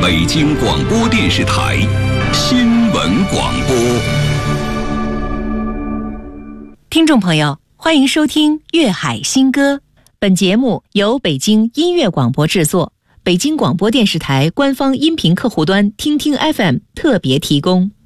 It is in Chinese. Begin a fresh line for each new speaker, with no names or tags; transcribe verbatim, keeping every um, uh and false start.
北京广播电视台新闻广播。
听众朋友，欢迎收听《粤海新歌》。本节目由北京音乐广播制作，北京广播电视台官方音频客户端听听 F M 特别提供。